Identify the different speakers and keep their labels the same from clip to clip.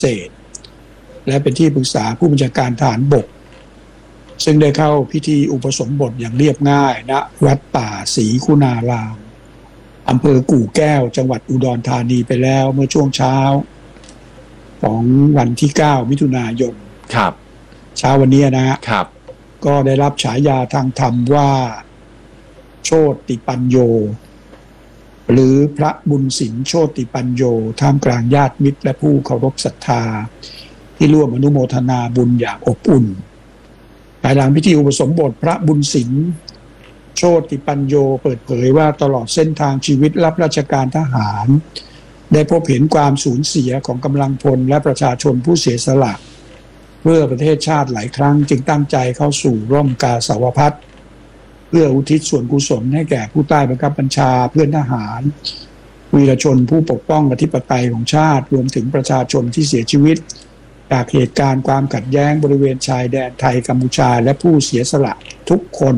Speaker 1: เศษและเป็นที่ปรึกษาผู้บัญชาการทหารบกซึ่งได้เข้าพิธีอุปสมบทอย่างเรียบง่ายณวัดป่าศรีคุณารามอำเภอกู่แก้วจังหวัดอุดรธานีไปแล้วเมื่อช่วงเช้าของวันที่9มิถุนายน
Speaker 2: ครับ
Speaker 1: เช้าวันนี้นะครับก็ได้รับฉายาทางธรรมว่าโชติปัญโยหรือพระบุญสินโชติปัญโยท่ามกลางญาติมิตรและผู้เคารพศรัทธาที่ร่วมอนุโมทนาบุญอย่างอบอุ่นภายหลังพิธีอุปสมบทพระบุญสินโชติปัญโยเปิดเผยว่าตลอดเส้นทางชีวิตรับราชการทหารได้พบเห็นความสูญเสียของกำลังพลและประชาชนผู้เสียสละเพื่อประเทศชาติหลายครั้งจึงตั้งใจเข้าสู่ร่มกาสาวพัสเพื่ออุทิศส่วนกุศลให้แก่ผู้ใต้บังคับบัญชาเพื่อนทหารวีรชนผู้ปกป้องอธิปไตยของชาติรวมถึงประชาชนที่เสียชีวิตจากเหตุการณ์ความขัดแย้งบริเวณชายแดนไทยกัมพูชาและผู้เสียสละทุกคน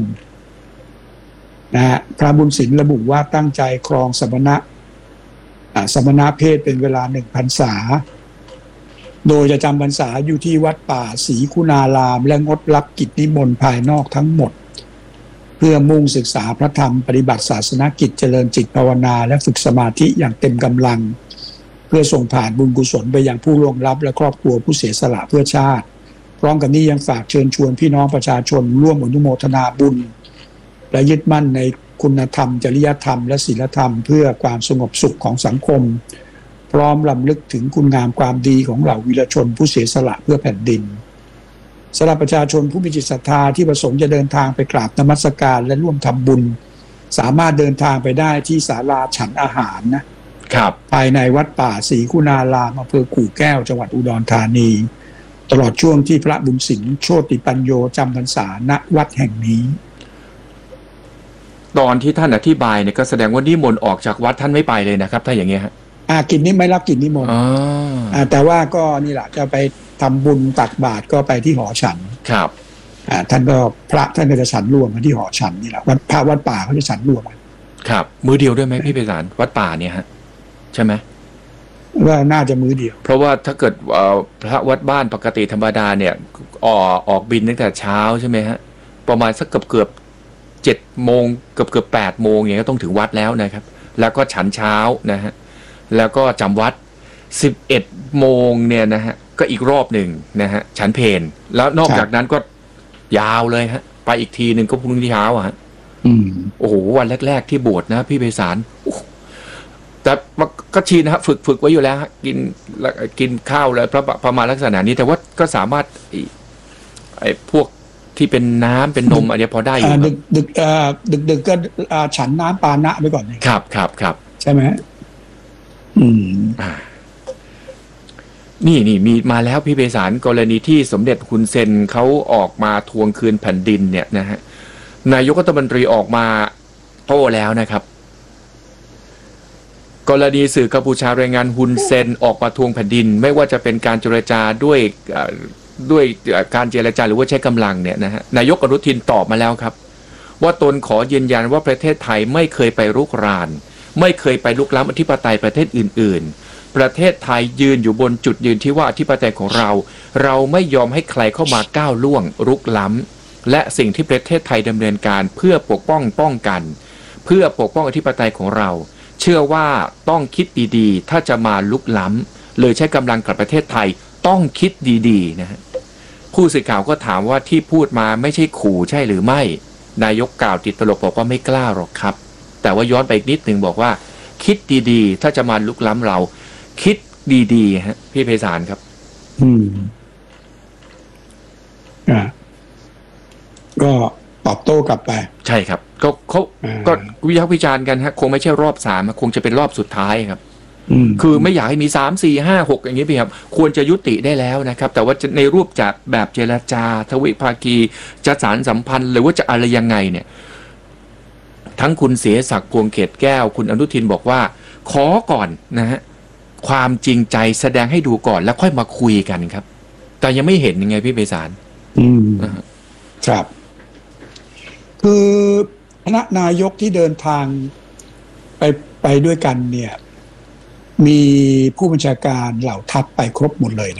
Speaker 1: พระบุญสินระบุว่าตั้งใจครองสมณเพศเป็นเวลา1 พรรษาโดยจะจำพรรษาอยู่ที่วัดป่าศรีคุณารามและงดรับกิจนิมนต์ภายนอกทั้งหมดเพื่อมุ่งศึกษาพระธรรมปฏิบัติศาสนกิจเจริญจิตภาวนาและฝึกสมาธิอย่างเต็มกำลังเพื่อส่งผ่านบุญกุศลไปยังผู้ล่วงลับและครอบครัวผู้เสียสละเพื่อชาติพร้อมกันนี้ยังฝากเชิญชวนพี่น้องประชาชนร่วมอนุโมทนาบุญและยึดมั่นในคุณธรรมจริยธรรมและศีลธรรมเพื่อความสงบสุขของสังคมพร้อมรำลึกถึงคุณงามความดีของเหล่าวีรชนผู้เสียสละเพื่อแผ่นดินสำหรับประชาชนผู้มีจิตศรัทธาที่ประสงค์จะเดินทางไปกราบนมัสการและร่วมทำบุญสามารถเดินทางไปได้ที่ศาลาฉันอาหารนะครับภายในวัดป่าศรีคุณารามอำเภอกู่แก้วจังหวัดอุดรธานีตลอดช่วงที่พระบุญสินโชติปัญโยจำพรรษาณวัดแห่งนี้
Speaker 2: ตอนที่ท่านอธิบายเนี่ยก็แสดงว่านิมนต์ออกจากวัดท่านไม่ไปเลยนะครับถ้าอย่างเงี้ยฮะ
Speaker 1: กิจนี้ไม่รับกิจนิมนต์แต่ว่าก็นี่แหละจะไปทำบุญตักบาตรก็ไปที่หอฉัน
Speaker 2: ครับ
Speaker 1: ท่านก็พระท่านก็จะฉันรวมกันที่หอฉันนี่แหละวัดป่าเขาจะฉันรวมกัน
Speaker 2: ครับมื้อเดียวด้วยไหมพี่ไพศาลวัดป่าเนี่ยฮะใช่ไหม
Speaker 1: ว่าน่าจะมื้อเดียว
Speaker 2: เพราะว่าถ้าเกิดพระวัดบ้านปกติธรรมดาเนี่ยออกบิณตั้งแต่เช้าใช่ไหมฮะประมาณสักเกือบ7 โมงเกือบ8 โมงอย่างเงี้ยก็ต้องถึงวัดแล้วนะครับแล้วก็ฉันเช้านะฮะแล้วก็จำวัด11 โมงเนี่ยนะฮะก็อีกรอบหนึ่งนะฮะฉันเพลแล้วนอกจากนั้นก็ยาวเลยฮะไปอีกทีหนึ่งก็พรุ่งนี้เช้าฮะโอ้โหวันแรกๆที่บวชนะพี่ไพศาลแต่ก็ชินฮะฝึกไว้อยู่แล้วฮะกินข้าวแล้วประมาณลักษณะนี้แต่ว่าก็สามารถไอ้พวกที่เป็นน้ำเป็นนมอะไรพอได้อยู่
Speaker 1: ดึกก็ฉันน้ำปานะไปก่อน
Speaker 2: ครับ
Speaker 1: ใช่ไหม
Speaker 2: นี่มีมาแล้วพี่ไพศาลกรณีที่สมเด็จฮุนเซนเขาออกมาทวงคืนแผ่นดินเนี่ยนะฮะนายกรัฐมนตรีออกมาโต้แล้วนะครับกรณีสื่อกัมพูชารายงานฮุนเซนออกมาทวงแผ่นดินไม่ว่าจะเป็นการเจรจาด้วยการเจรจาหรือว่าใช้กำลังเนี่ยนะฮะนายกอนุทินตอบมาแล้วครับว่าตนขอยืนยันว่าประเทศไทยไม่เคยไปรุกรานไม่เคยไปลุกล้ำอธิปไตยประเทศอื่นๆประเทศไทยยืนอยู่บนจุดยืนที่ว่าอธิปไตยของเราไม่ยอมให้ใครเข้ามาก้าวล่วงรุกล้ำและสิ่งที่ประเทศไทยดำเนินการเพื่อปกป้องกันเพื่อปกป้องอธิปไตยของเราเชื่อว่าต้องคิดดีๆถ้าจะมาลุกล้ำเลยใช้กำลังกับประเทศไทยต้องคิดดีๆนะฮะผู้สื่อข่าวก็ถามว่าที่พูดมาไม่ใช่ขู่ใช่หรือไม่นายกกล่าวติดตลกบอกว่าไม่กล้าหรอกครับแต่ว่าย้อนไปอีกนิดหนึ่งบอกว่าคิดดีๆถ้าจะมาลุกล้ำเราคิดดีๆฮะพี่ไพศาลครับ
Speaker 1: ก็ตอบโต้กลับไป
Speaker 2: ใช่ครับก็วิพากษ์วิจารณ์กันฮะคงไม่ใช่รอบ3คงจะเป็นรอบสุดท้ายครับคือไม่อยากให้มี3 4 5 6อย่างนี้พี่ครับควรจะยุติได้แล้วนะครับแต่ว่าในรูปจากแบบเจรจาทวิภาคีจะสานสัมพันธ์หรือว่าจะอะไรยังไงเนี่ยทั้งคุณเสียศักดิ์พวงเขตแก้วคุณอนุทินบอกว่าขอก่อนนะฮะความจริงใจแสดงให้ดูก่อนแล้วค่อยมาคุยกันครับแต่ยังไม่เห็นยังไงพี่ไพศาล
Speaker 1: ครับคือคณะนายกที่เดินทางไปด้วยกันเนี่ยมีผู้บัญชาการเหล่าทัพไปครบหมดเลย